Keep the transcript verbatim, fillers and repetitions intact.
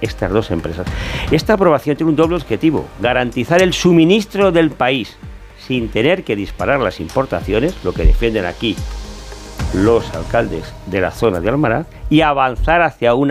estas dos empresas. Esta aprobación tiene un doble objetivo: garantizar el suministro del país sin tener que disparar las importaciones, lo que defienden aquí los alcaldes de la zona de Almaraz, y avanzar hacia una